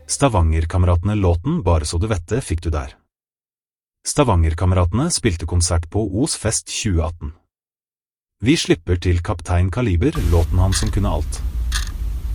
Stavangerkameratene-låten Bare så du vet det fikk du der. Stavangerkameratene spilte konsert på Os Fest 2018. Vi slipper til Kaptein Kaliber, låten han som kunne alt.